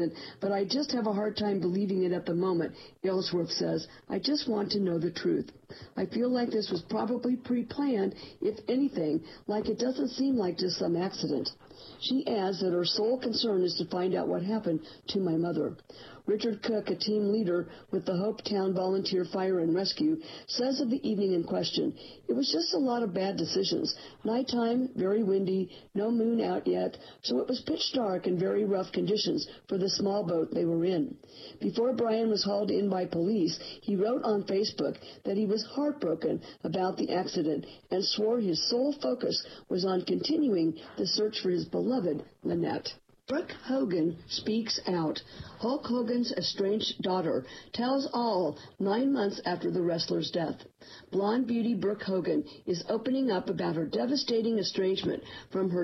but I just have a hard time believing it at the moment, Ellsworth says. I just want to know the truth. I feel like this was probably pre-planned, if anything, like it doesn't seem like just some accident. She adds that her sole concern is to find out what happened to my mother. Richard Cook, a team leader with the Hopetown Volunteer Fire and Rescue, says of the evening in question, it was just a lot of bad decisions. Nighttime, very windy, no moon out yet, so it was pitch dark and very rough conditions for the small boat they were in. Before Brian was hauled in by police, he wrote on Facebook that he was heartbroken about the accident and swore his sole focus was on continuing the search for his beloved Lynette. Brooke Hogan speaks out. Hulk Hogan's estranged daughter tells all 9 months after the wrestler's death. Blonde beauty Brooke Hogan is opening up about her devastating estrangement from her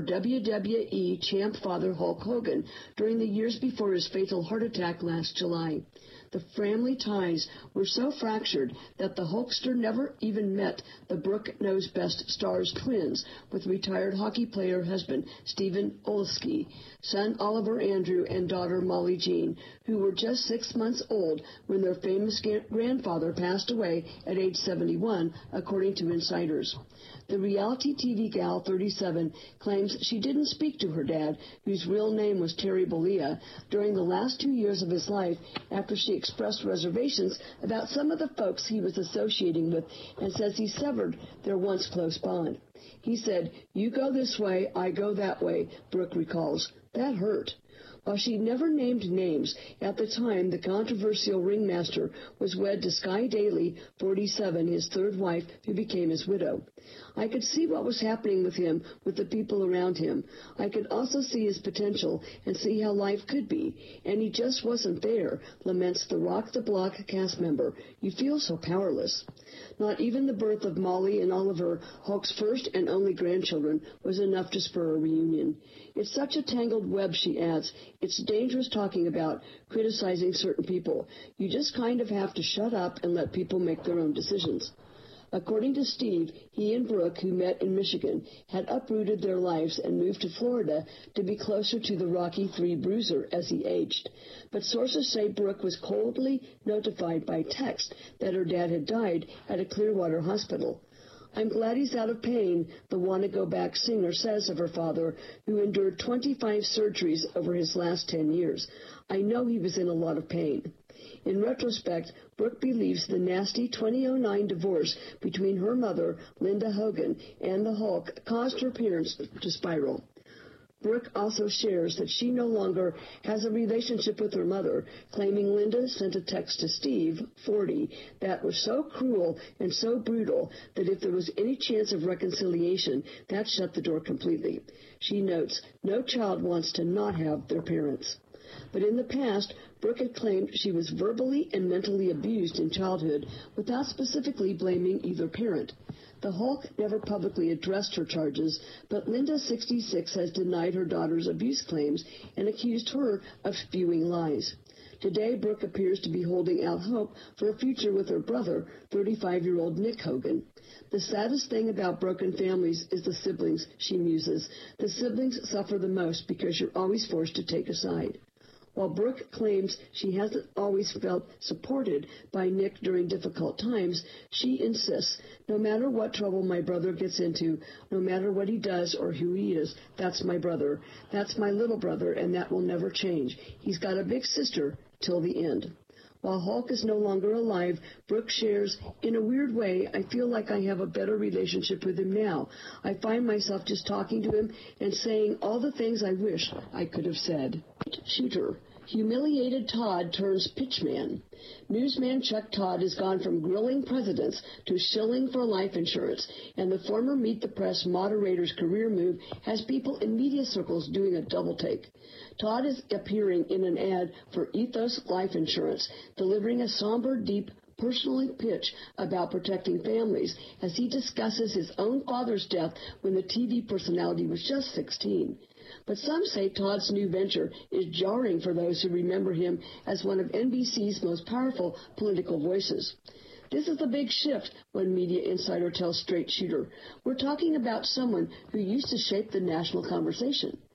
WWE champ father Hulk Hogan during the years before his fatal heart attack last July. The family ties were so fractured that the Hulkster never even met the Brooke Knows Best Stars twins with retired hockey player husband Stephen Olszewski, son Oliver Andrew, and daughter Molly Jean, who were just 6 months old when their famous grandfather passed away at age 71, according to insiders. The reality TV gal, 37, claims she didn't speak to her dad, whose real name was Terry Bollea, during the last 2 years of his life after she expressed reservations about some of the folks he was associating with and says he severed their once close bond. He said, "You go this way, I go that way," Brooke recalls. That hurt. While she never named names, at the time the controversial ringmaster was wed to Sky Daly, 47, his third wife, who became his widow. I could see what was happening with him, with the people around him. I could also see his potential and see how life could be, and he just wasn't there, laments the Rock the Block cast member. You feel so powerless. Not even the birth of Molly and Oliver, Hulk's first and only grandchildren, was enough to spur a reunion. It's such a tangled web, she adds. It's dangerous talking about, criticizing certain people. You just kind of have to shut up and let people make their own decisions. According to Steve, he and Brooke, who met in Michigan, had uprooted their lives and moved to Florida to be closer to the Rocky III bruiser as he aged. But sources say Brooke was coldly notified by text that her dad had died at a Clearwater hospital. I'm glad he's out of pain, the Wanna Go Back singer says of her father, who endured 25 surgeries over his last 10 years. I know he was in a lot of pain. In retrospect, Brooke believes the nasty 2009 divorce between her mother, Linda Hogan, and the Hulk caused her parents to spiral. Brooke also shares that she no longer has a relationship with her mother, claiming Linda sent a text to Steve, 40, that was so cruel and so brutal that if there was any chance of reconciliation, that shut the door completely. She notes, no child wants to not have their parents. But in the past, Brooke had claimed she was verbally and mentally abused in childhood without specifically blaming either parent. The Hulk never publicly addressed her charges, but Linda, 66, has denied her daughter's abuse claims and accused her of spewing lies. Today, Brooke appears to be holding out hope for a future with her brother, 35-year-old Nick Hogan. The saddest thing about broken families is the siblings, she muses. The siblings suffer the most because you're always forced to take a side. While Brooke claims she hasn't always felt supported by Nick during difficult times, she insists, no matter what trouble my brother gets into, no matter what he does or who he is, that's my brother. That's my little brother, and that will never change. He's got a big sister till the end. While Hulk is no longer alive, Brooke shares, in a weird way, I feel like I have a better relationship with him now. I find myself just talking to him and saying all the things I wish I could have said. Shooter. Humiliated Todd turns pitchman. Newsman Chuck Todd has gone from grilling presidents to shilling for life insurance, and the former Meet the Press moderator's career move has people in media circles doing a double take. Todd is appearing in an ad for Ethos Life Insurance, delivering a somber, deep, personal pitch about protecting families as he discusses his own father's death when the TV personality was just 16. But some say Todd's new venture is jarring for those who remember him as one of NBC's most powerful political voices. This is a big shift, one media insider tells Straight Shooter. We're talking about someone who used to shape the national conversation.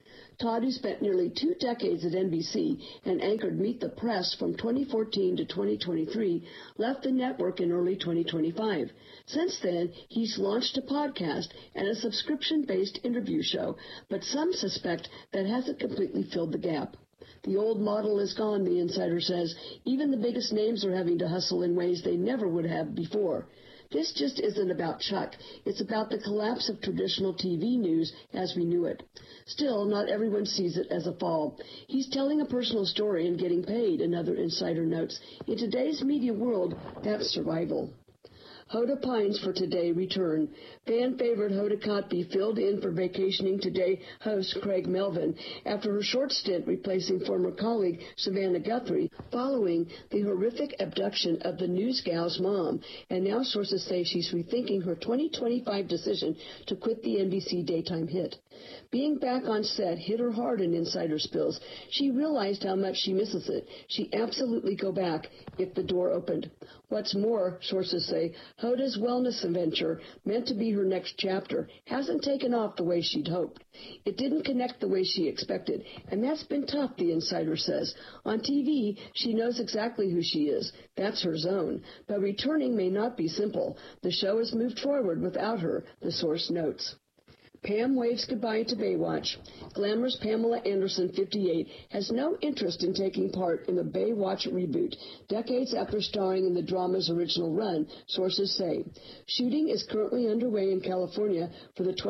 Todd, who spent nearly 2 decades at NBC and anchored Meet the Press from 2014 to 2023, left the network in early 2025. Since then, he's launched a podcast and a subscription-based interview show, but some suspect that hasn't completely filled the gap. The old model is gone, the insider says. Even the biggest names are having to hustle in ways they never would have before. This just isn't about Chuck. It's about the collapse of traditional TV news as we knew it. Still, not everyone sees it as a fall. He's telling a personal story and getting paid, another insider notes. In today's media world, that's survival. Hoda Pines for Today return. Fan favorite Hoda Kotb filled in for vacationing Today host Craig Melvin after her short stint replacing former colleague Savannah Guthrie following the horrific abduction of the news gal's mom. And now sources say she's rethinking her 2025 decision to quit the NBC daytime hit. Being back on set hit her hard in insider spills. She realized how much she misses it. She'd absolutely go back if the door opened. What's more, sources say, Hoda's wellness venture, meant to be her next chapter, hasn't taken off the way she'd hoped. It didn't connect the way she expected, and that's been tough, the insider says. On TV, she knows exactly who she is. That's her zone. But returning may not be simple. The show has moved forward without her, the source notes. Pam waves goodbye to Baywatch. Glamorous Pamela Anderson, 58, has no interest in taking part in the Baywatch reboot, decades after starring in the drama's original run, sources say. Shooting is currently underway in California for the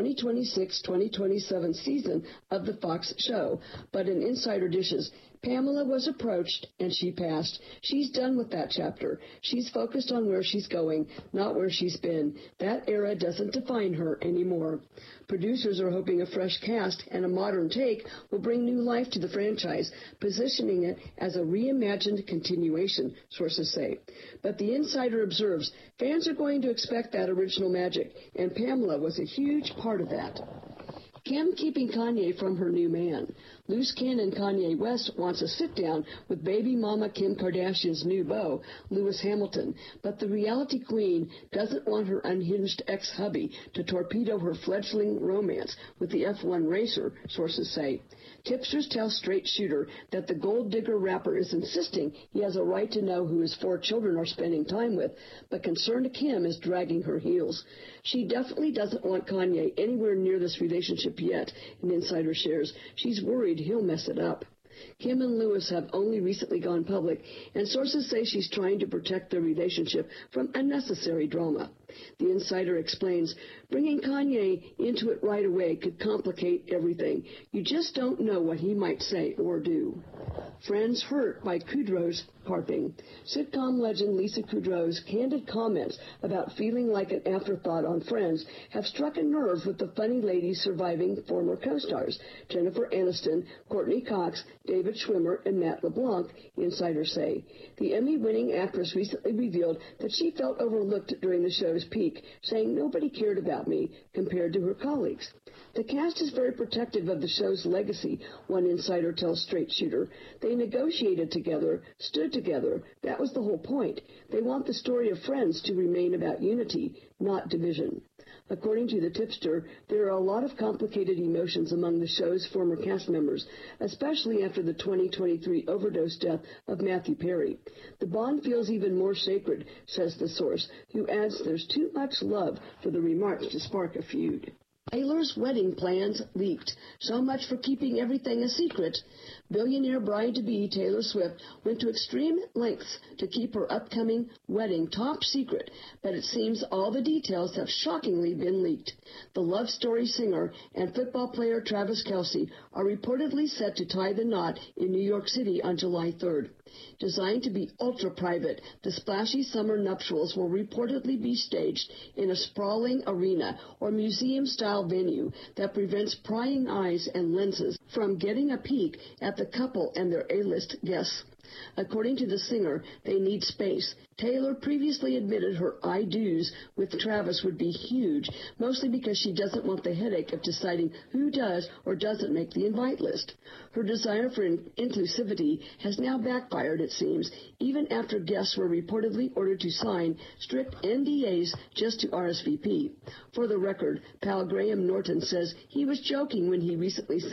2026-2027 season of the Fox show, but in insider dishes, Pamela was approached, and she passed. She's done with that chapter. She's focused on where she's going, not where she's been. That era doesn't define her anymore. Producers are hoping a fresh cast and a modern take will bring new life to the franchise, positioning it as a reimagined continuation, sources say. But the insider observes fans are going to expect that original magic, and Pamela was a huge part of that. Kim keeping Kanye from her new man. Loose cannon Kanye West wants a sit-down with baby mama Kim Kardashian's new beau, Lewis Hamilton, but the reality queen doesn't want her unhinged ex-hubby to torpedo her fledgling romance with the F1 racer, sources say. Tipsters tell Straight Shooter that the gold digger rapper is insisting he has a right to know who his 4 children are spending time with, but concerned Kim is dragging her heels. She definitely doesn't want Kanye anywhere near this relationship yet, an insider shares. She's worried he'll mess it up. Kim and Lewis have only recently gone public, and sources say she's trying to protect their relationship from unnecessary drama. The insider explains, bringing Kanye into it right away could complicate everything. You just don't know what he might say or do. Friends hurt by Kudrow's carping. Sitcom legend Lisa Kudrow's candid comments about feeling like an afterthought on Friends have struck a nerve with the funny lady's surviving former co-stars, Jennifer Aniston, Courtney Cox, David Schwimmer, and Matt LeBlanc, insiders say. The Emmy-winning actress recently revealed that she felt overlooked during the show's peak, saying nobody cared about me compared to her colleagues. The cast is very protective of the show's legacy, one insider tells Straight Shooter. They negotiated together, stood together. That was the whole point. They want the story of Friends to remain about unity, not division. According to the tipster, there are a lot of complicated emotions among the show's former cast members, especially after the 2023 overdose death of Matthew Perry. The bond feels even more sacred, says the source, who adds there's too much love for the remarks to spark a feud. Taylor's wedding plans leaked. So much for keeping everything a secret. Billionaire bride-to-be Taylor Swift went to extreme lengths to keep her upcoming wedding top secret, but it seems all the details have shockingly been leaked. The Love Story singer and football player Travis Kelce are reportedly set to tie the knot in New York City on July 3rd. Designed to be ultra-private, the splashy summer nuptials will reportedly be staged in a sprawling arena or museum-style venue that prevents prying eyes and lenses from getting a peek at the couple and their A-list guests. According to the singer, they need space. Taylor previously admitted her I-do's with Travis would be huge, mostly because she doesn't want the headache of deciding who does or doesn't make the invite list. Her desire for inclusivity has now backfired, it seems, even after guests were reportedly ordered to sign strict NDAs just to RSVP. For the record, pal Graham Norton says he was joking when he recently said he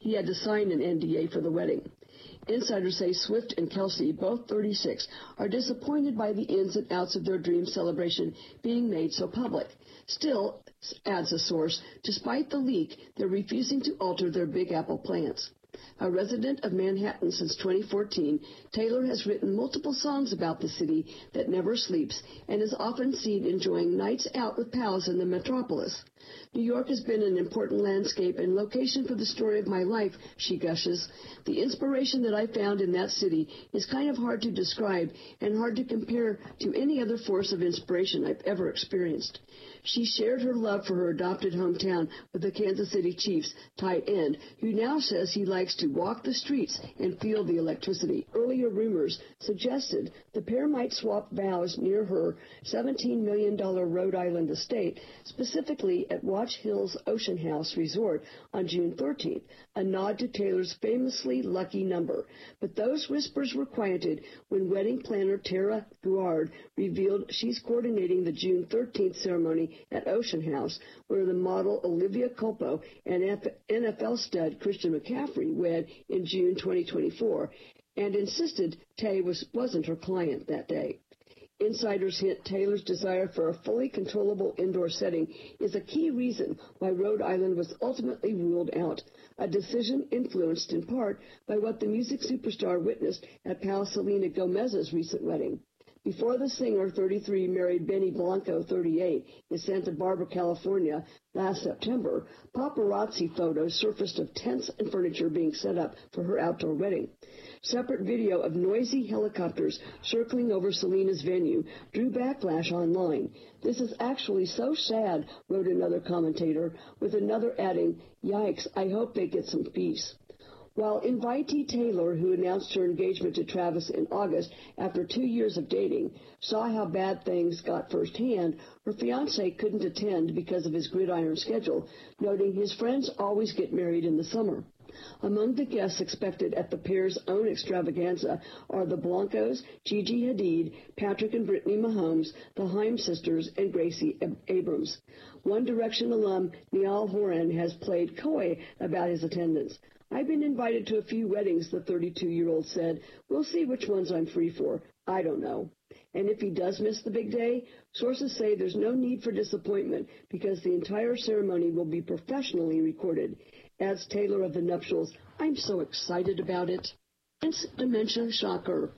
he had to sign an NDA for the wedding. Insiders say Swift and Kelsey, both 36, are disappointed by the ins and outs of their dream celebration being made so public. Still, adds a source, despite the leak, they're refusing to alter their Big Apple plans. A resident of Manhattan since 2014, Taylor has written multiple songs about the city that never sleeps and is often seen enjoying nights out with pals in the metropolis. New York has been an important landscape and location for the story of my life, she gushes. The inspiration that I found in that city is kind of hard to describe and hard to compare to any other force of inspiration I've ever experienced. She shared her love for her adopted hometown with the Kansas City Chiefs tight end, who now says he likes to walk the streets and feel the electricity. Earlier rumors suggested the pair might swap vows near her $17 million Rhode Island estate, specifically at Watch Hills Ocean House Resort on June 13th, a nod to Taylor's famously lucky number. But those whispers were quieted when wedding planner Tara Guard revealed she's coordinating the June 13th ceremony at Ocean House, where the model Olivia Culpo and NFL stud Christian McCaffrey wed in June 2024, and insisted Tay wasn't her client that day. Insiders hint Taylor's desire for a fully controllable indoor setting is a key reason why Rhode Island was ultimately ruled out, a decision influenced in part by what the music superstar witnessed at pal Selena Gomez's recent wedding. Before the singer, 33, married Benny Blanco, 38, in Santa Barbara, California, last September, paparazzi photos surfaced of tents and furniture being set up for her outdoor wedding. Separate video of noisy helicopters circling over Selena's venue drew backlash online. This is actually so sad, wrote another commentator, with another adding, "Yikes, I hope they get some peace." While invitee Taylor, who announced her engagement to Travis in August after 2 years of dating, saw how bad things got firsthand, her fiancé couldn't attend because of his gridiron schedule, noting his friends always get married in the summer. Among the guests expected at the pair's own extravaganza are the Blancos, Gigi Hadid, Patrick and Brittany Mahomes, the Haim sisters, and Gracie Abrams. One Direction alum Niall Horan has played coy about his attendance. "I've been invited to a few weddings," the 32-year-old said. "We'll see which ones I'm free for. I don't know." And if he does miss the big day, sources say there's no need for disappointment because the entire ceremony will be professionally recorded. Adds Taylor of the nuptials, "I'm so excited about it." Prince dementia shocker.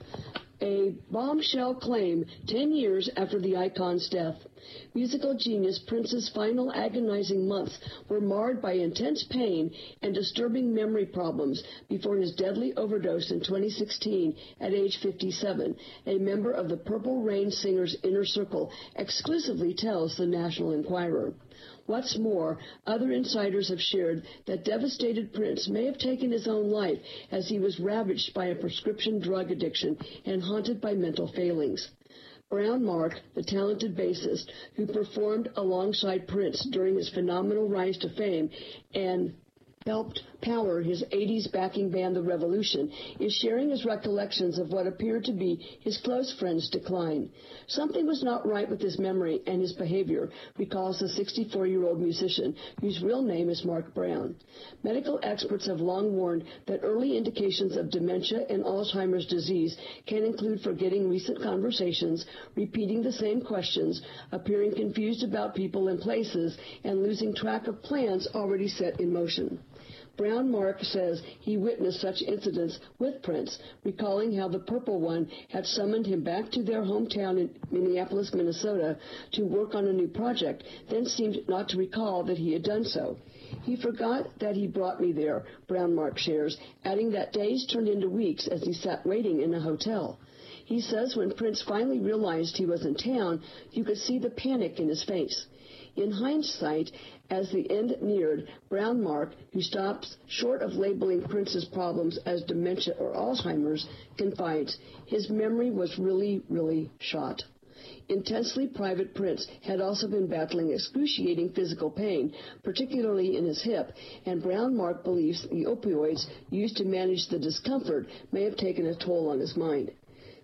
A bombshell claim 10 years after the icon's death. Musical genius Prince's final agonizing months were marred by intense pain and disturbing memory problems before his deadly overdose in 2016 at age 57, a member of the Purple Rain Singers' Inner Circle exclusively tells the National Enquirer. What's more, other insiders have shared that devastated Prince may have taken his own life as he was ravaged by a prescription drug addiction and haunted by mental failings. Brown Mark, the talented bassist who performed alongside Prince during his phenomenal rise to fame and helped power his 80s backing band The Revolution, is sharing his recollections of what appeared to be his close friend's decline. Something was not right with his memory and his behavior, recalls the 64-year-old musician, whose real name is Mark Brown. Medical experts have long warned that early indications of dementia and Alzheimer's disease can include forgetting recent conversations, repeating the same questions, appearing confused about people and places, and losing track of plans already set in motion. Brown Mark says he witnessed such incidents with Prince, recalling how the Purple One had summoned him back to their hometown in Minneapolis, Minnesota, to work on a new project, then seemed not to recall that he had done so. "He forgot that he brought me there," Brown Mark shares, adding that days turned into weeks as he sat waiting in a hotel. He says when Prince finally realized he was in town, you could see the panic in his face. In hindsight, as the end neared, Brown Mark, who stops short of labeling Prince's problems as dementia or Alzheimer's, confides, his memory was really, really shot. Intensely private Prince had also been battling excruciating physical pain, particularly in his hip, and Brown Mark believes the opioids used to manage the discomfort may have taken a toll on his mind.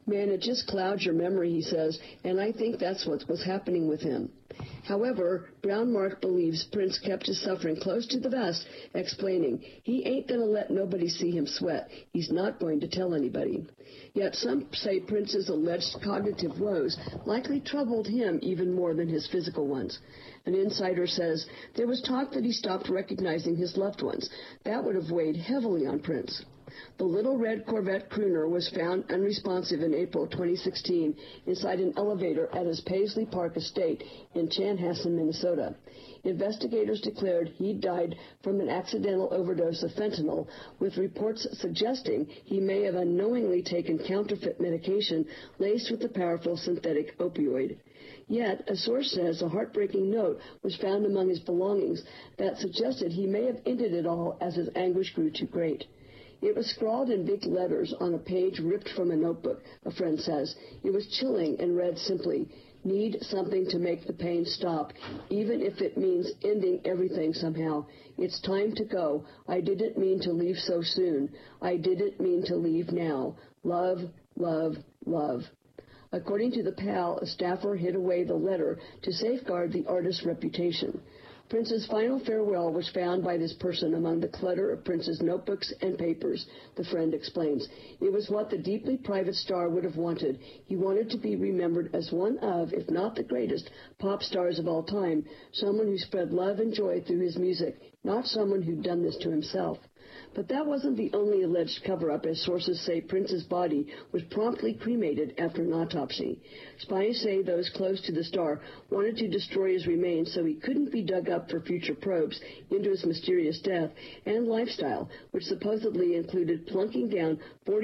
Man, it just clouds your memory, he says, and I think that's what was happening with him. However, Brown Mark believes Prince kept his suffering close to the vest, explaining, he ain't going to let nobody see him sweat. He's not going to tell anybody. Yet some say Prince's alleged cognitive woes likely troubled him even more than his physical ones. An insider says there was talk that he stopped recognizing his loved ones. That would have weighed heavily on Prince. The Little Red Corvette crooner was found unresponsive in April 2016 inside an elevator at his Paisley Park estate in Chanhassen, Minnesota. Investigators declared he died from an accidental overdose of fentanyl, with reports suggesting he may have unknowingly taken counterfeit medication laced with the powerful synthetic opioid. Yet, a source says a heartbreaking note was found among his belongings that suggested he may have ended it all as his anguish grew too great. It was scrawled in big letters on a page ripped from a notebook, a friend says. It was chilling and read simply, "Need something to make the pain stop, even if it means ending everything somehow. It's time to go. I didn't mean to leave so soon. I didn't mean to leave now. Love, love, love." According to the PAL, a staffer hid away the letter to safeguard the artist's reputation. Prince's final farewell was found by this person among the clutter of Prince's notebooks and papers, the friend explains. It was what the deeply private star would have wanted. He wanted to be remembered as one of, if not the greatest, pop stars of all time, someone who spread love and joy through his music, not someone who'd done this to himself. But that wasn't the only alleged cover-up, as sources say Prince's body was promptly cremated after an autopsy. Spies say those close to the star wanted to destroy his remains so he couldn't be dug up for future probes into his mysterious death and lifestyle, which supposedly included plunking down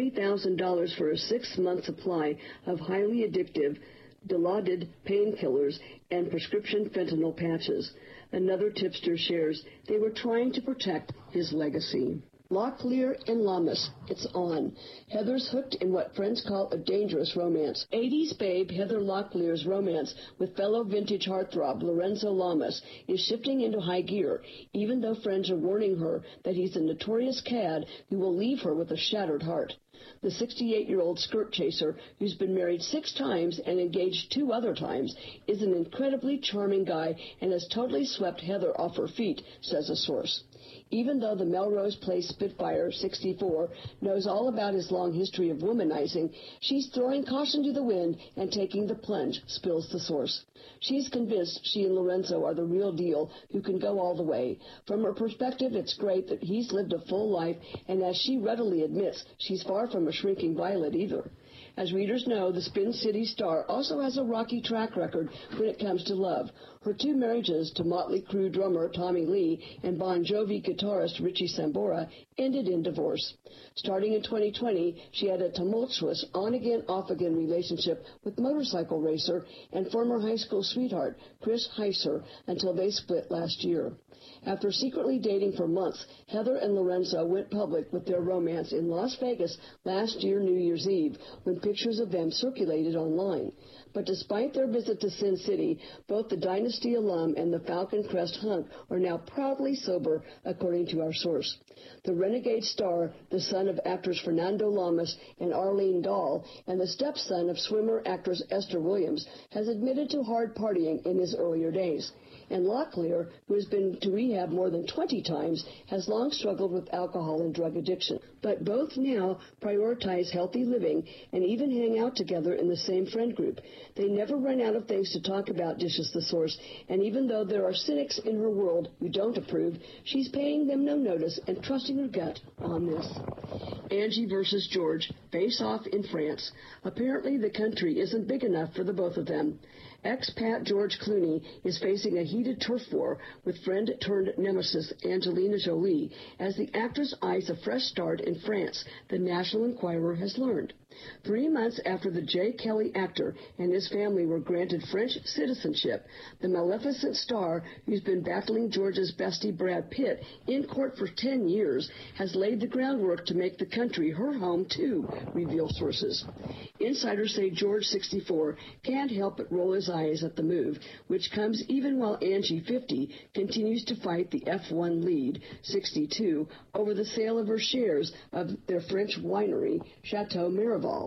$40,000 for a 6-month supply of highly addictive, Dilaudid painkillers and prescription fentanyl patches. Another tipster shares they were trying to protect his legacy. Locklear and Lamas, it's on. Heather's hooked in what friends call a dangerous romance. 80s babe Heather Locklear's romance with fellow vintage heartthrob Lorenzo Lamas is shifting into high gear, even though friends are warning her that he's a notorious cad who will leave her with a shattered heart. The 68-year-old skirt chaser, who's been married 6 times and engaged 2 other times, is an incredibly charming guy and has totally swept Heather off her feet, says a source. Even though the Melrose Place Spitfire, 64, knows all about his long history of womanizing, she's throwing caution to the wind and taking the plunge, spills the source. She's convinced she and Lorenzo are the real deal who can go all the way. From her perspective, it's great that he's lived a full life, and as she readily admits, she's far from a shrinking violet either. As readers know, the Spin City star also has a rocky track record when it comes to love. Her 2 marriages to Motley Crue drummer Tommy Lee and Bon Jovi guitarist Richie Sambora ended in divorce. Starting in 2020, she had a tumultuous on-again, off-again relationship with motorcycle racer and former high school sweetheart Chris Heiser until they split last year. After secretly dating for months, Heather and Lorenzo went public with their romance in Las Vegas last year, New Year's Eve, when pictures of them circulated online. But despite their visit to Sin City, both the Dynasty alum and the Falcon Crest hunk are now proudly sober, according to our source. The renegade star, the son of actors Fernando Lamas and Arlene Dahl, and the stepson of swimmer-actress Esther Williams, has admitted to hard partying in his earlier days. And Locklear, who has been to rehab more than 20 times, has long struggled with alcohol and drug addiction. But both now prioritize healthy living and even hang out together in the same friend group. They never run out of things to talk about, dishes the source, and even though there are cynics in her world who don't approve, she's paying them no notice and trusting her gut on this. Angie versus George, face-off in France. Apparently the country isn't big enough for the both of them. Expat George Clooney is facing a heated turf war with friend-turned-nemesis Angelina Jolie as the actress eyes a fresh start in France, the National Enquirer has learned. 3 months after the J. Kelly actor and his family were granted French citizenship, the Maleficent star, who's been battling George's bestie Brad Pitt in court for 10 years, has laid the groundwork to make the country her home too, reveal sources. Insiders say George, 64, can't help but roll his eyes at the move, which comes even while Angie, 50, continues to fight the F1 lead, 62, over the sale of her shares of their French winery, Chateau Miraval.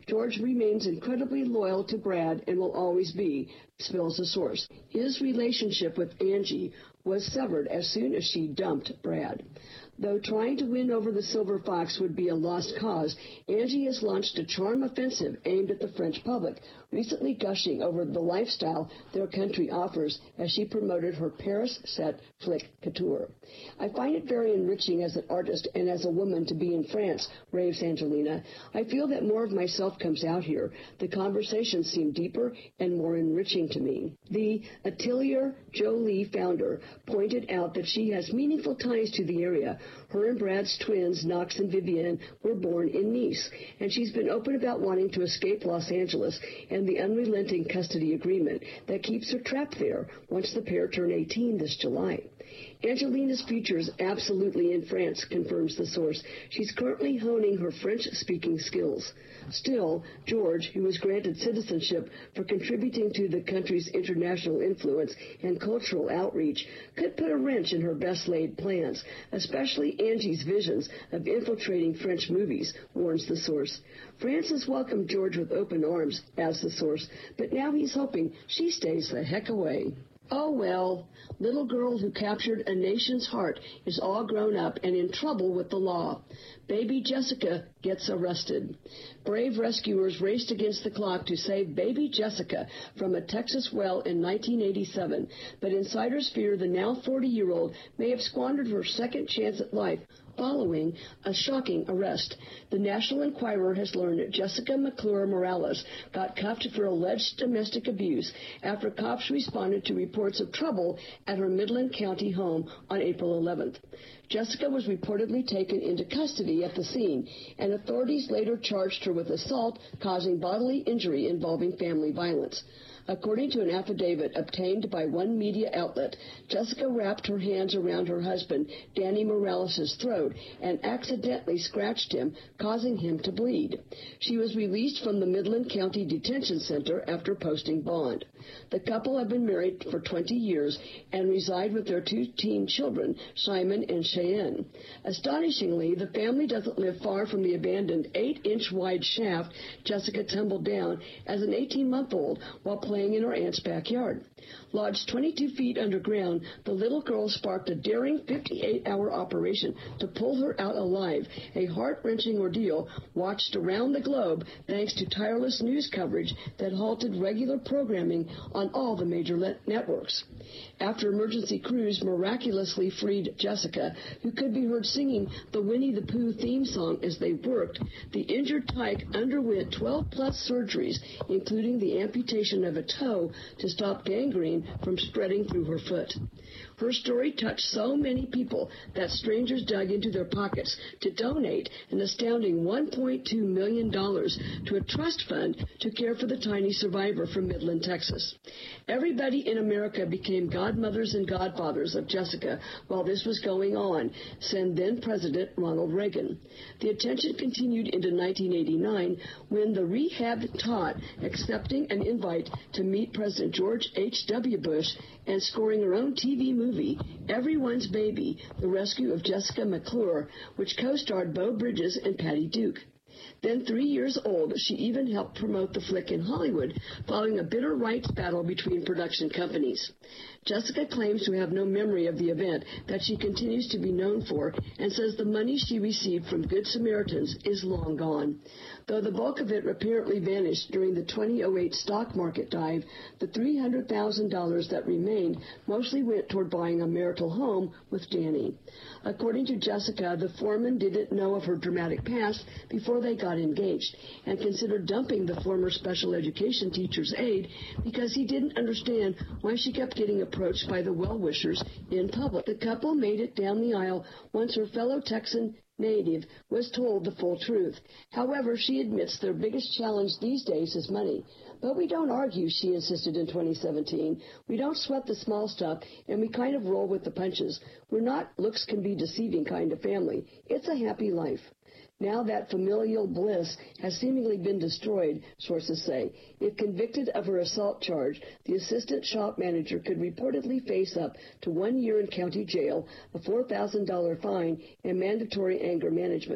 George remains incredibly loyal to Brad and will always be, spills the source. His relationship with Angie was severed as soon as she dumped Brad. Though trying to win over the Silver Fox would be a lost cause, Angie has launched a charm offensive aimed at the French public, recently gushing over the lifestyle their country offers as she promoted her Paris-set flick couture. I find it very enriching as an artist and as a woman to be in France, raves Angelina. I feel that more of myself comes out here. The conversations seem deeper and more enriching to me. The Atelier Jolie founder pointed out that she has meaningful ties to the area. Her and Brad's twins, Knox and Vivienne, were born in Nice, and she's been open about wanting to escape Los Angeles and the unrelenting custody agreement that keeps her trapped there once the pair turn 18 this July. Angelina's future is absolutely in France, confirms the source. She's currently honing her French-speaking skills. Still, George, who was granted citizenship for contributing to the country's international influence and cultural outreach, could put a wrench in her best-laid plans, especially Angie's visions of infiltrating French movies, warns the source. France has welcomed George with open arms, adds the source, but now he's hoping she stays the heck away. Oh, well, little girl who captured a nation's heart is all grown up and in trouble with the law. Baby Jessica gets arrested. Brave rescuers raced against the clock to save baby Jessica from a Texas well in 1987, but insiders fear the now 40-year-old may have squandered her second chance at life following a shocking arrest. The National Enquirer has learned that Jessica McClure Morales got cuffed for alleged domestic abuse after cops responded to reports of trouble at her Midland County home on April 11th. Jessica was reportedly taken into custody at the scene, and authorities later charged her with assault causing bodily injury involving family violence. According to an affidavit obtained by one media outlet, Jessica wrapped her hands around her husband, Danny Morales' throat, and accidentally scratched him, causing him to bleed. She was released from the Midland County Detention Center after posting bond. The couple have been married for 20 years and reside with their two teen children, Simon and Cheyenne. Astonishingly, the family doesn't live far from the abandoned 8-inch wide shaft Jessica tumbled down as an 18-month-old while playing in her aunt's backyard. Lodged 22 feet underground, the little girl sparked a daring 58-hour operation to pull her out alive, a heart-wrenching ordeal watched around the globe thanks to tireless news coverage that halted regular programming on all the major networks. After emergency crews miraculously freed Jessica, who could be heard singing the Winnie the Pooh theme song as they worked, the injured tyke underwent 12-plus surgeries, including the amputation of a toe to stop gangrene from spreading through her foot. Her story touched so many people that strangers dug into their pockets to donate an astounding $1.2 million to a trust fund to care for the tiny survivor from Midland, Texas. Everybody in America became godmothers and godfathers of Jessica while this was going on, said then-President Ronald Reagan. The attention continued into 1989 when the rehabbed tot, accepting an invite to meet President George H.W. Bush and scoring her own TV movie, Everyone's Baby, The Rescue of Jessica McClure, which co-starred Beau Bridges and Patty Duke. Then 3 years old, she even helped promote the flick in Hollywood, following a bitter rights battle between production companies. Jessica claims to have no memory of the event that she continues to be known for and says the money she received from Good Samaritans is long gone. Though the bulk of it apparently vanished during the 2008 stock market dive, the $300,000 that remained mostly went toward buying a marital home with Danny. According to Jessica, the foreman didn't know of her dramatic past before they got engaged and considered dumping the former special education teacher's aide because he didn't understand why she kept getting approached by the well-wishers in public. The couple made it down the aisle once her fellow Texan native was told the full truth. However, she admits their biggest challenge these days is money. But we don't argue, she insisted in 2017. We don't sweat the small stuff, and we kind of roll with the punches. We're not looks can be deceiving kind of family. It's a happy life. Now that familial bliss has seemingly been destroyed, sources say. If convicted of her assault charge, the assistant shop manager could reportedly face up to 1 year in county jail, a $4,000 fine, and mandatory anger management.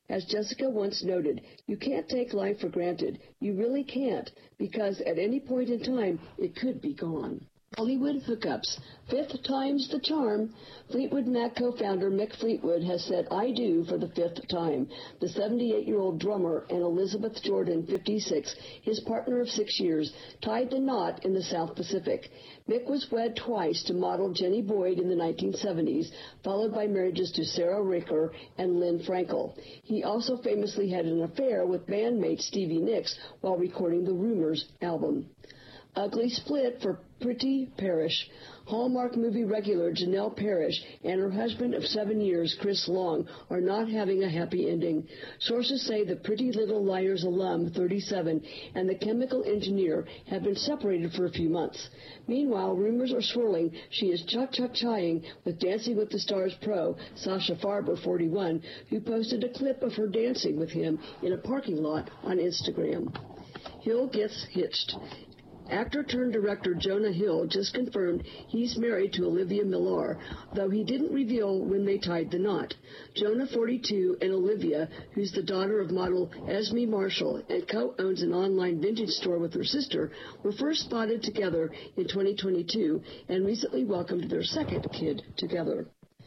As Jessica once noted, you can't take life for granted. You really can't, because at any point in time, it could be gone. Hollywood hookups. Fifth time's the charm. Fleetwood Mac co-founder Mick Fleetwood has said "I do" for the fifth time. The 78-year-old drummer and Elizabeth Jordan, 56, his partner of 6 years, tied the knot in the South Pacific. Mick was wed twice to model Jenny Boyd in the 1970s, followed by marriages to Sarah Ricker and Lynn Frankel. He also famously had an affair with bandmate Stevie Nicks while recording the Rumors album. Ugly split for Priti Parrish. Hallmark movie regular Janelle Parrish and her husband of 7 years, Chris Long, are not having a happy ending. Sources say the Pretty Little Liars alum, 37, and the chemical engineer have been separated for a few months. Meanwhile, rumors are swirling she is chuck-chuck-chying with Dancing with the Stars pro Sasha Farber, 41, who posted a clip of her dancing with him in a parking lot on Instagram. Hill gets hitched. Actor-turned-director Jonah Hill just confirmed he's married to Olivia Millar, though he didn't reveal when they tied the knot. Jonah, 42, and Olivia, who's the daughter of model Esme Marshall and co-owns an online vintage store with her sister, were first spotted together in 2022 and recently welcomed their second kid together.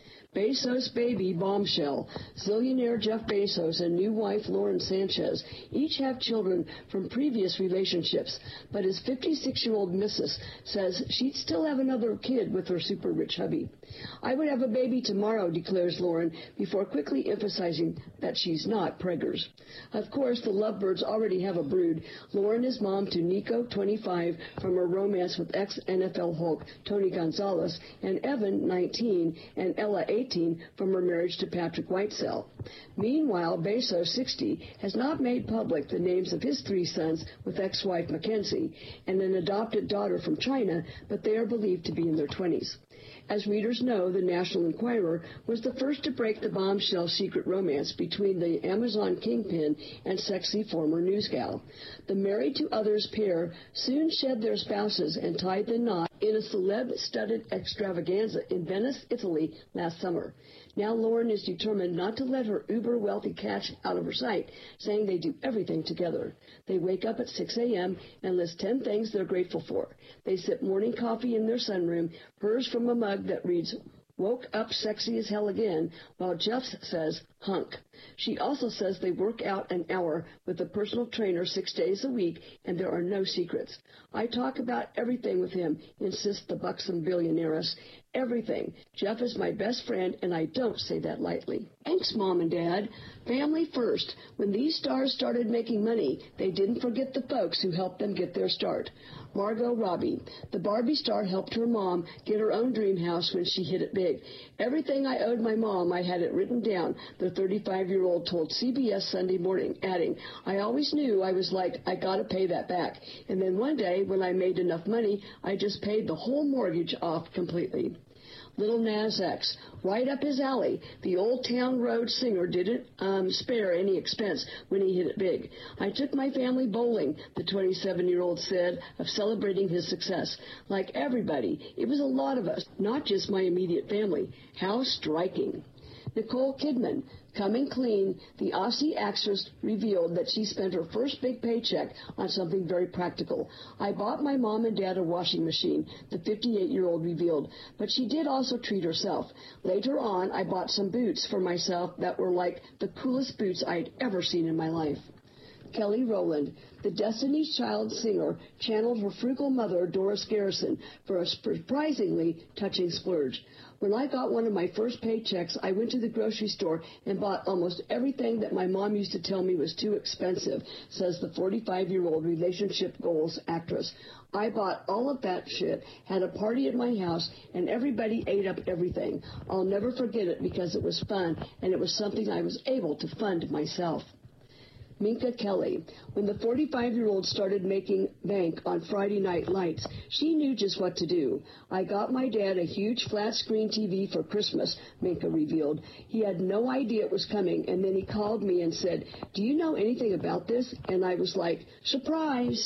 Bezos baby bombshell. Zillionaire Jeff Bezos and new wife Lauren Sanchez each have children from previous relationships, but his 56-year-old missus says she'd still have another kid with her super-rich hubby. "I would have a baby tomorrow," declares Lauren, before quickly emphasizing that she's not preggers. Of course, the lovebirds already have a brood. Lauren is mom to Nico, 25, from her romance with ex-NFL Hulk Tony Gonzalez, and Evan, 19, and Ella, 18, from her marriage to Patrick Whitesell. Meanwhile, Bezos, 60, has not made public the names of his 3 sons with ex-wife Mackenzie and an adopted daughter from China, but they are believed to be in their 20s. As readers know, the National Enquirer was the first to break the bombshell secret romance between the Amazon kingpin and sexy former newsgal. The Married to Others pair soon shed their spouses and tied the knot in a celeb-studded extravaganza in Venice, Italy last summer. Now Lauren is determined not to let her uber-wealthy catch out of her sight, saying they do everything together. They wake up at 6 a.m. and list 10 things they're grateful for. They sip morning coffee in their sunroom, hers from a mug that reads, "Woke up sexy as hell again," while Jeff's says, "hunk." She also says they work out an hour with a personal trainer 6 days a week, and there are no secrets. "I talk about everything with him," insists the buxom billionairess. "Everything. Jeff is my best friend, and I don't say that lightly." Thanks, Mom and Dad. Family first. When these stars started making money, they didn't forget the folks who helped them get their start. Margot Robbie. The Barbie star helped her mom get her own dream house when she hit it big. "Everything I owed my mom, I had it written down," the 35-year-old told CBS Sunday Morning, adding, "I always knew I was like, I gotta pay that back. And then one day, when I made enough money, I just paid the whole mortgage off completely." Lil Nas X, right up his alley. The Old Town Road singer didn't spare any expense when he hit it big. "I took my family bowling," the 27-year-old said of celebrating his success. "Like everybody, it was a lot of us, not just my immediate family." How striking. Nicole Kidman, coming clean, the Aussie actress revealed that she spent her first big paycheck on something very practical. "I bought my mom and dad a washing machine," the 58-year-old revealed, but she did also treat herself. "Later on, I bought some boots for myself that were like the coolest boots I'd ever seen in my life." Kelly Rowland, the Destiny's Child singer, channeled her frugal mother, Doris Garrison, for a surprisingly touching splurge. "When I got one of my first paychecks, I went to the grocery store and bought almost everything that my mom used to tell me was too expensive," says the 45-year-old relationship goals actress. "I bought all of that shit, had a party at my house, and everybody ate up everything. I'll never forget it because it was fun, and it was something I was able to fund myself." Minka Kelly. When the 45-year-old started making bank on Friday Night Lights, she knew just what to do. "I got my dad a huge flat-screen TV for Christmas," Minka revealed. "He had no idea it was coming, and then he called me and said, 'Do you know anything about this?' And I was like, 'Surprise!'"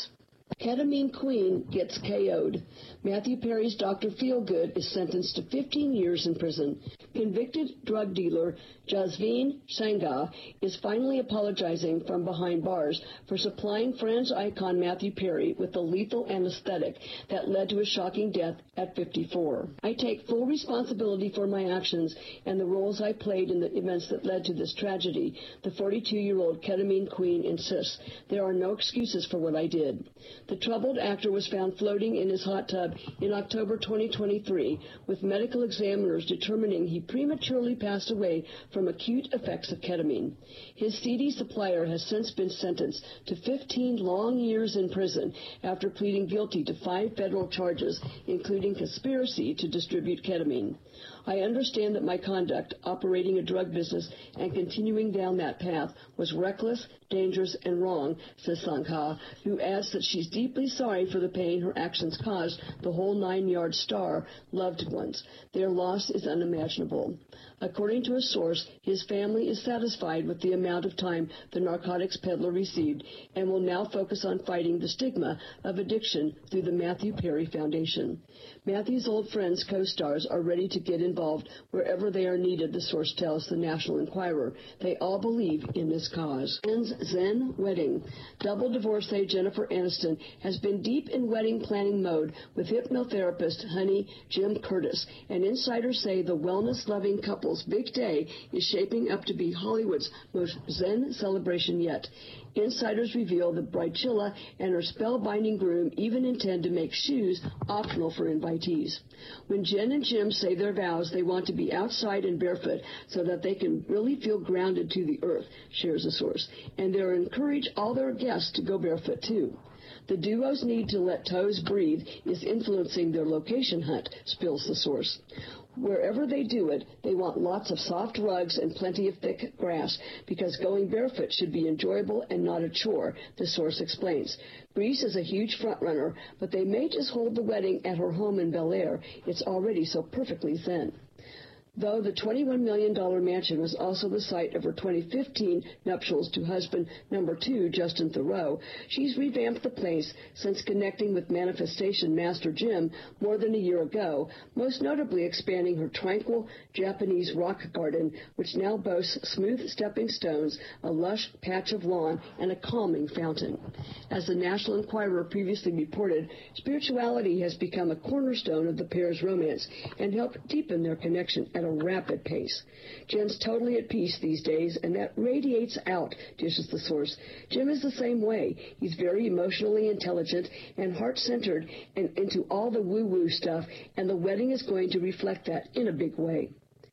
Ketamine Queen gets KO'd. Matthew Perry's Dr. Feelgood is sentenced to 15 years in prison. Convicted drug dealer Jasveen Sangha is finally apologizing from behind bars for supplying Friends icon Matthew Perry with the lethal anesthetic that led to his shocking death at 54. I take full responsibility for my actions and the roles I played in the events that led to this tragedy, the 42-year-old Ketamine Queen insists. There are no excuses for what I did. The troubled actor was found floating in his hot tub in October 2023, with medical examiners determining he prematurely passed away from acute effects of ketamine. His CD supplier has since been sentenced to 15 long years in prison after pleading guilty to 5 federal charges, including conspiracy to distribute ketamine. I understand that my conduct, operating a drug business and continuing down that path, was reckless, dangerous, and wrong, says Sangha, who adds that she's deeply sorry for the pain her actions caused the whole 9-yard star loved ones. Their loss is unimaginable. According to a source, his family is satisfied with the amount of time the narcotics peddler received and will now focus on fighting the stigma of addiction through the Matthew Perry Foundation. Matthew's old friends, co-stars, are ready to get involved wherever they are needed, the source tells the National Enquirer. They all believe in this cause. Zen wedding. Double divorcee Jennifer Aniston has been deep in wedding planning mode with hypnotherapist honey Jim Curtis, and insiders say the wellness-loving couple's big day is shaping up to be Hollywood's most Zen celebration yet. Insiders reveal that Bridezilla and her spellbinding groom even intend to make shoes optional for invitees. When Jen and Jim say their vows, they want to be outside and barefoot so that they can really feel grounded to the earth, shares a source, and they'll encourage all their guests to go barefoot too. The duo's need to let toes breathe is influencing their location hunt, spills the source. Wherever they do it, they want lots of soft rugs and plenty of thick grass because going barefoot should be enjoyable and not a chore, the source explains. Greece is a huge front-runner, but they may just hold the wedding at her home in Bel Air. It's already so perfectly zen. Though the $21 million mansion was also the site of her 2015 nuptials to husband number 2, Justin Theroux, she's revamped the place since connecting with Manifestation Master Jim more than a year ago, most notably expanding her tranquil Japanese rock garden, which now boasts smooth stepping stones, a lush patch of lawn, and a calming fountain. As the National Enquirer previously reported, spirituality has become a cornerstone of the pair's romance and helped deepen their connection at a rapid pace. Jen's totally at peace these days, and that radiates out, dishes the source. Jim is the same way. He's very emotionally intelligent and heart-centered and into all the woo-woo stuff, and the wedding is going to reflect that in a big way.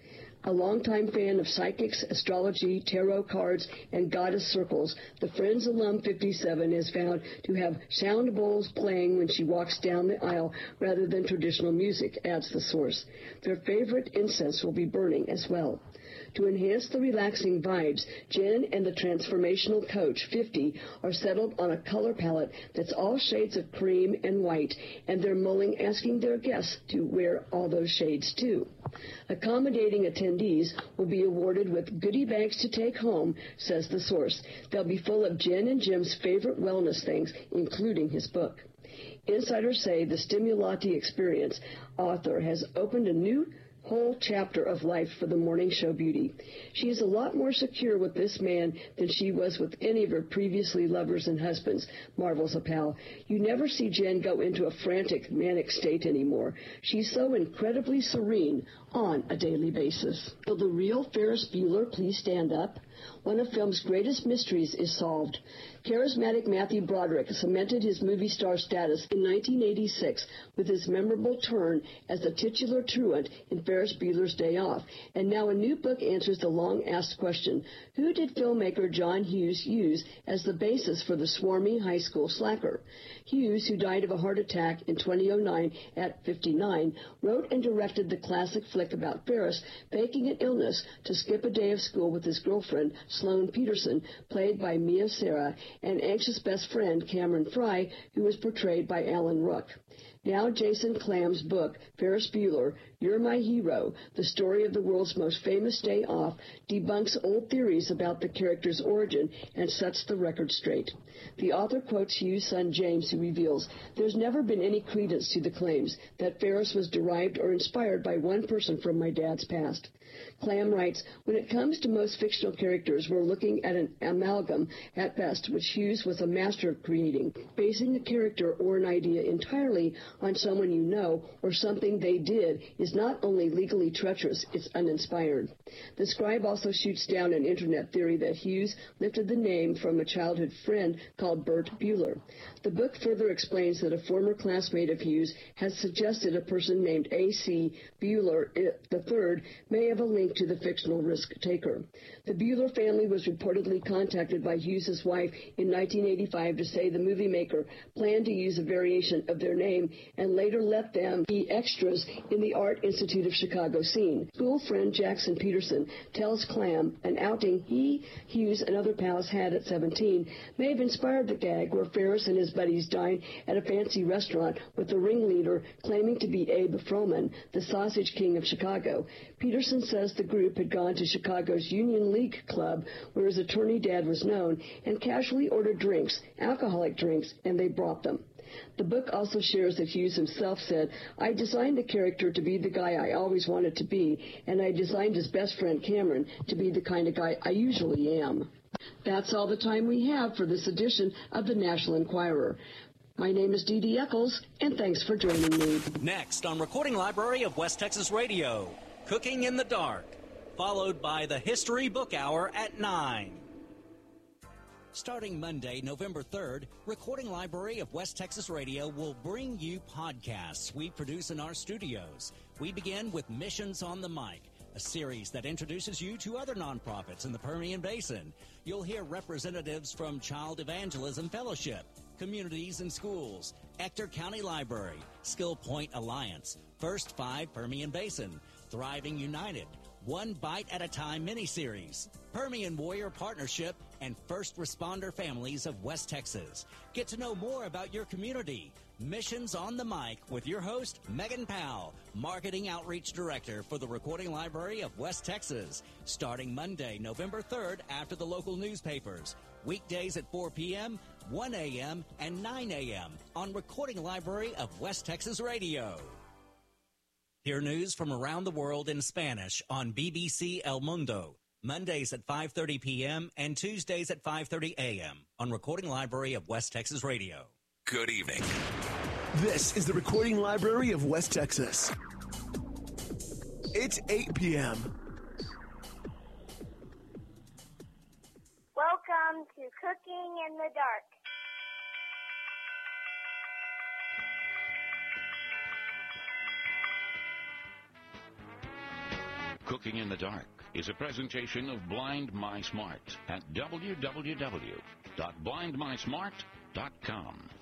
A longtime fan of psychics, astrology, tarot cards, and goddess circles, the Friends alum 57 is found to have sound bowls playing when she walks down the aisle rather than traditional music, adds the source. Their favorite incense will be burning as well. To enhance the relaxing vibes, Jen and the transformational coach, 50, are settled on a color palette that's all shades of cream and white, and they're mulling asking their guests to wear all those shades too. Accommodating attendees will be awarded with goodie bags to take home, says the source. They'll be full of Jen and Jim's favorite wellness things, including his book. Insiders say the Stimulati Experience author has opened a new whole chapter of life for the morning show beauty. She is a lot more secure with this man than she was with any of her previously lovers and husbands, marvels a pal. You never see Jen go into a frantic, manic state anymore. She's so incredibly serene on a daily basis. Will the real Ferris Bueller please stand up? One of film's greatest mysteries is solved. Charismatic Matthew Broderick cemented his movie star status in 1986 with his memorable turn as the titular truant in Ferris Bueller's Day Off, and now a new book answers the long-asked question, who did filmmaker John Hughes use as the basis for the swarmy high school slacker? Hughes, who died of a heart attack in 2009 at 59, wrote and directed the classic flick about Ferris faking an illness to skip a day of school with his girlfriend, Sloane Peterson, played by Mia Sara, and anxious best friend Cameron Fry, who was portrayed by Alan Ruck. Now Jason Clam's book, Ferris Bueller, You're My Hero, the story of the world's most famous day off, debunks old theories about the character's origin and sets the record straight. The author quotes Hughes' son James, who reveals, "There's never been any credence to the claims that Ferris was derived or inspired by one person from my dad's past." Clam writes, "When it comes to most fictional characters, we're looking at an amalgam at best, which Hughes was a master of creating. Basing a character or an idea entirely on someone you know or something they did is not only legally treacherous, it's uninspired." The scribe also shoots down an internet theory that Hughes lifted the name from a childhood friend called Bert Bueller. The book further explains that a former classmate of Hughes has suggested a person named A.C. Bueller III may have a link to the fictional risk-taker. The Bueller family was reportedly contacted by Hughes' wife in 1985 to say the movie maker planned to use a variation of their name and later let them be extras in the Art Institute of Chicago scene. School friend Jackson Peterson tells Clam an outing he, Hughes, and other pals had at 17 may have inspired the gag where Ferris and his buddies dine at a fancy restaurant with the ringleader claiming to be Abe Froman, the sausage king of Chicago. Peterson says the group had gone to Chicago's Union League Club, where his attorney dad was known, and casually ordered drinks, alcoholic drinks, and they brought them. The book also shares that Hughes himself said, "I designed the character to be the guy I always wanted to be, and I designed his best friend Cameron to be the kind of guy I usually am." That's all the time we have for this edition of the National Enquirer. My name is Dee Dee Eccles, and thanks for joining me. Next on Recording Library of West Texas Radio, Cooking in the Dark, followed by the History Book Hour at 9. Starting Monday, November 3rd, Recording Library of West Texas Radio will bring you podcasts we produce in our studios. We begin with Missions on the Mic, a series that introduces you to other nonprofits in the Permian Basin. You'll hear representatives from Child Evangelism Fellowship, Communities and Schools, Ector County Library, Skill Point Alliance, First Five Permian Basin, Thriving United, One Bite at a Time miniseries, Permian Warrior Partnership, and First Responder Families of West Texas. Get to know more about your community. Missions on the Mic with your host, Megan Powell, Marketing Outreach Director for the Recording Library of West Texas. Starting Monday, November 3rd after the local newspapers. Weekdays at 4 p.m., 1 a.m., and 9 a.m. on Recording Library of West Texas Radio. Hear news from around the world in Spanish on BBC El Mundo. Mondays at 5:30 p.m. and Tuesdays at 5:30 a.m. on Recording Library of West Texas Radio. Good evening. This is the Recording Library of West Texas. It's 8 p.m. Welcome to Cooking in the Dark. Cooking in the Dark is a presentation of Blind My Smart at www.blindmysmart.com.